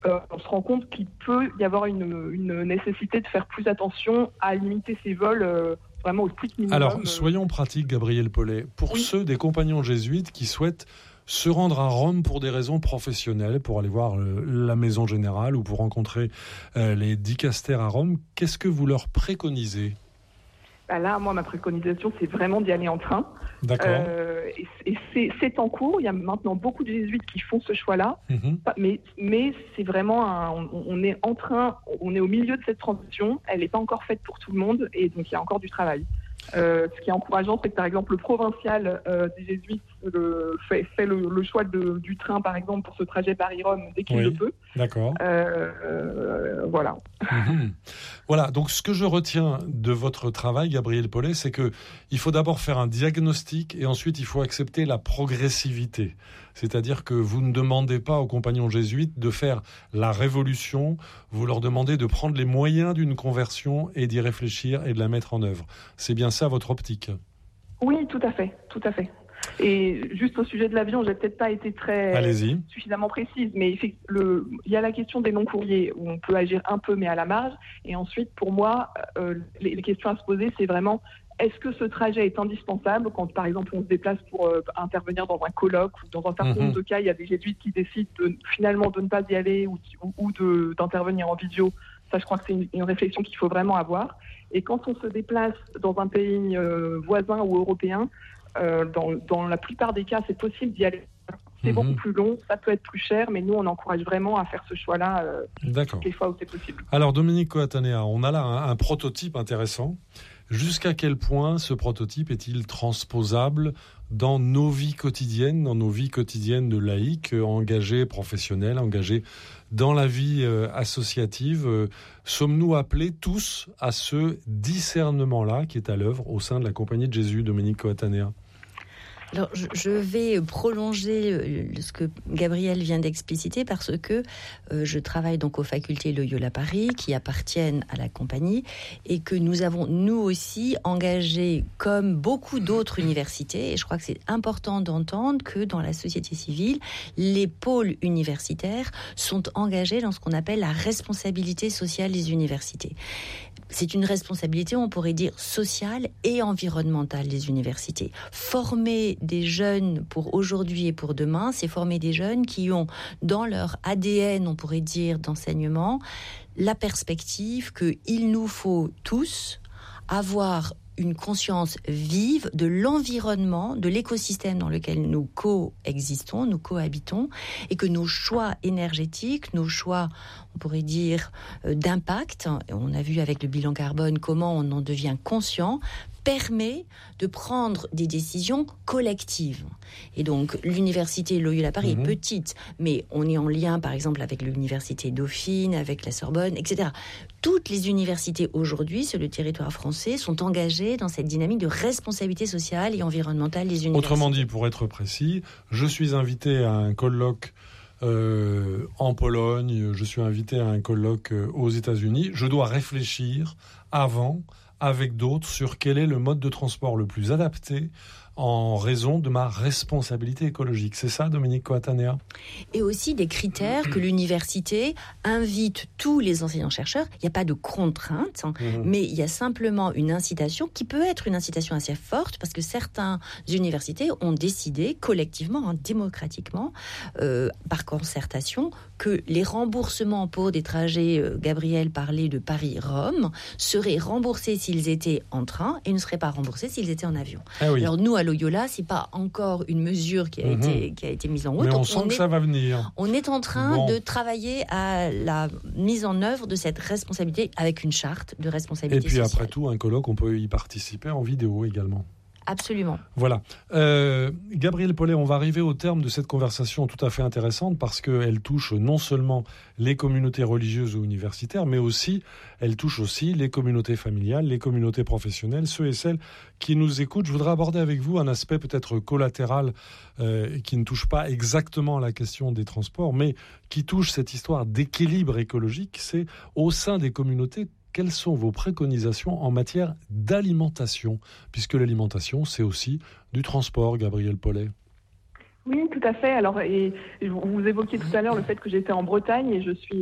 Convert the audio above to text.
on se rend compte qu'il peut y avoir une nécessité de faire plus attention à limiter ces vols vraiment au strict minimum. Alors, soyons pratiques, Gabriel Paulet. Pour ceux des compagnons jésuites qui souhaitent se rendre à Rome pour des raisons professionnelles, pour aller voir la maison générale ou pour rencontrer les dicastères à Rome, qu'est-ce que vous leur préconisez ? Là, moi, ma préconisation, c'est vraiment d'y aller en train. D'accord. Et c'est en cours. Il y a maintenant beaucoup de jésuites qui font ce choix-là. Mais c'est vraiment on est en train, on est au milieu de cette transition. Elle n'est pas encore faite pour tout le monde. Et donc, il y a encore du travail. Ce qui est encourageant, c'est que par exemple le provincial des jésuites fait le choix du train, par exemple, pour ce trajet Paris-Rome dès qu'il le peut. D'accord. Voilà. Voilà, donc ce que je retiens de votre travail, Gabriel Paulet, c'est que il faut d'abord faire un diagnostic et ensuite il faut accepter la progressivité. C'est-à-dire que vous ne demandez pas aux compagnons jésuites de faire la révolution, vous leur demandez de prendre les moyens d'une conversion et d'y réfléchir et de la mettre en œuvre. C'est bien ça votre optique ? Oui, tout à fait. Et juste au sujet de l'avion, j'ai peut-être pas été suffisamment précise, mais il y a la question des non-courriers où on peut agir un peu mais à la marge. Et ensuite, pour moi, les questions à se poser, c'est vraiment est-ce que ce trajet est indispensable quand, par exemple, on se déplace pour intervenir dans un colloque ou dans un certain nombre de cas, il y a des jésuites qui décident finalement de ne pas y aller ou d'intervenir en visio. Ça, je crois que c'est une réflexion qu'il faut vraiment avoir. Et quand on se déplace dans un pays voisin ou européen, dans la plupart des cas, c'est possible d'y aller. C'est beaucoup plus long, ça peut être plus cher, mais nous, on encourage vraiment à faire ce choix-là toutes les fois où c'est possible. Alors, Dominique Coatanea, on a là un prototype intéressant. Jusqu'à quel point ce prototype est-il transposable dans nos vies quotidiennes, de laïcs, engagés, professionnels, engagés dans la vie associative? Sommes-nous appelés tous à ce discernement-là qui est à l'œuvre au sein de la Compagnie de Jésus, Dominique Coatanea? Alors, je vais prolonger ce que Gabriel vient d'expliciter parce que je travaille donc aux facultés Loyola Paris qui appartiennent à la compagnie et que nous avons, nous aussi, engagé comme beaucoup d'autres universités. Et je crois que c'est important d'entendre que dans la société civile, les pôles universitaires sont engagés dans ce qu'on appelle la responsabilité sociale des universités. C'est une responsabilité, on pourrait dire, sociale et environnementale des universités. Former des jeunes pour aujourd'hui et pour demain, c'est former des jeunes qui ont dans leur ADN, on pourrait dire, d'enseignement, la perspective qu'il nous faut tous avoir une conscience vive de l'environnement, de l'écosystème dans lequel nous coexistons, nous cohabitons, et que nos choix énergétiques, nos choix, on pourrait dire, d'impact, on a vu avec le bilan carbone comment on en devient conscient, permet de prendre des décisions collectives. Et donc, l'université Loyola Paris est petite, mais on est en lien, par exemple, avec l'université Dauphine, avec la Sorbonne, etc. Toutes les universités aujourd'hui, sur le territoire français, sont engagées dans cette dynamique de responsabilité sociale et environnementale des universités. Autrement dit, pour être précis, je suis invité à un colloque en Pologne, je suis invité à un colloque aux États-Unis. Je dois réfléchir avant, avec d'autres, sur quel est le mode de transport le plus adapté en raison de ma responsabilité écologique. C'est ça, Dominique Coatanea ? Et aussi des critères que l'université invite tous les enseignants-chercheurs. Il n'y a pas de contrainte, mais il y a simplement une incitation qui peut être une incitation assez forte parce que certaines universités ont décidé collectivement, démocratiquement, par concertation, que les remboursements pour des trajets, Gabriel parlait de Paris-Rome, seraient remboursés s'ils étaient en train et ne seraient pas remboursés s'ils étaient en avion. Ah oui. Alors nous, à Loyola, c'est pas encore une mesure qui a été mise en route. Mais on sent que ça va venir. On est en train de travailler à la mise en œuvre de cette responsabilité avec une charte de responsabilité sociale. Et puis après tout, un colloque, on peut y participer en vidéo également. Absolument. Voilà. Gabriel Paulet, on va arriver au terme de cette conversation tout à fait intéressante parce qu'elle touche non seulement les communautés religieuses ou universitaires, mais aussi, elle touche aussi les communautés familiales, les communautés professionnelles, ceux et celles qui nous écoutent. Je voudrais aborder avec vous un aspect peut-être collatéral qui ne touche pas exactement à la question des transports, mais qui touche cette histoire d'équilibre écologique. C'est au sein des communautés. Quelles sont vos préconisations en matière d'alimentation ? Puisque l'alimentation, c'est aussi du transport, Gabriel Paulet. Oui, tout à fait. Alors, et vous évoquiez tout à l'heure le fait que j'étais en Bretagne et je suis